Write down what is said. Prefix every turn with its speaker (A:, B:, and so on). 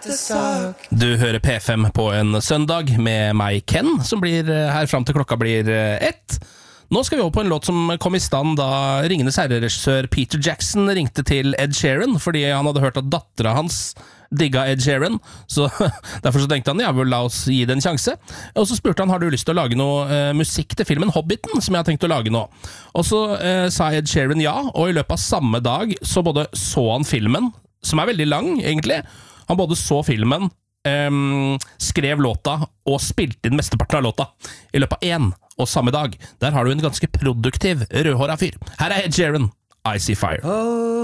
A: Du hører P5 på en søndag med meg, Ken, som blir her frem til klokka blir 1. Nå skal vi over på en låt som kom i stand da Ringenes Herre-regissør Peter Jackson ringte til Ed Sheeran, fordi han hadde hørt at datteren hans digga Ed Sheeran, så derfor så tenkte han, ja vel, la oss gi det en sjanse. Og så spurte han, har du lyst til å lage noe musikk til filmen Hobbiten, som jeg har tenkt å lage nå? Og så sa Ed Sheeran ja, og i løpet av samme dag så både så han filmen, som veldig lang egentlig. Han både så filmen, skrev låta og spilte inn mesteparten av låta i løpet av en og samme dag. Der har du en ganske produktiv rødhåret fyr. Her Ed Sheeran, I See Fire.